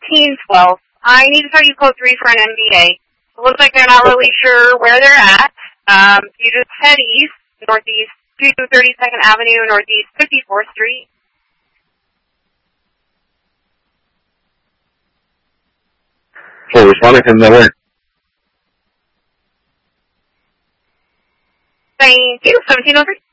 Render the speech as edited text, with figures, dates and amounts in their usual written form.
1712. I need to tell you code 3 for an MBA. It looks like they're not really sure where they're at. You just head east, northeast to 32nd Avenue, northeast 54th Street. So responding from nowhere. Thank you. 1703.